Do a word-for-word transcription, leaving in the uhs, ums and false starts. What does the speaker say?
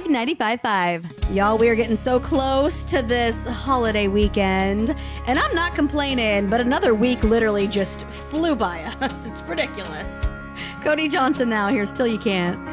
ninety-five point five. Y'all, we are getting so close to this holiday weekend, and I'm not complaining, but another week literally just flew by us. It's ridiculous. Cody Johnson now. Here's Till You Can't.